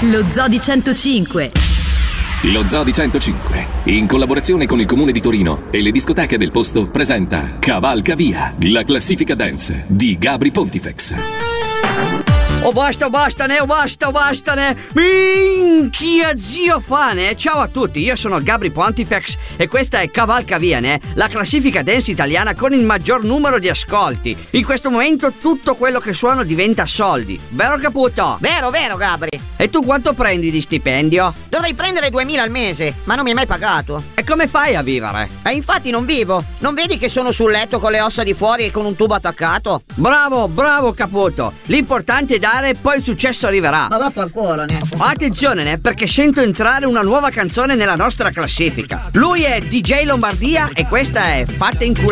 Lo Zoo di 105. Lo Zoo di 105, in collaborazione con il Comune di Torino e le discoteche del posto, presenta Cavalca Via, la classifica dance di Gabry Pontifex. Oh bastane. Minchia zio Fane. Ciao a tutti, io sono Gabry Pontifex e questa è Cavalca Via, la classifica dance italiana con il maggior numero di ascolti. In questo momento tutto quello che suona diventa soldi. Vero Caputo? Vero Gabry. E tu quanto prendi di stipendio? Dovrei prendere 2.000 al mese, ma non mi hai mai pagato. E come fai a vivere? E infatti non vivo. Non vedi che sono sul letto con le ossa di fuori e con un tubo attaccato? Bravo Caputo. L'importante è dare, poi il successo arriverà. Ma vaffanculo, Attenzione, perché sento entrare una nuova canzone nella nostra classifica. Lui è DJ Lombardia e questa è Fatta in culo.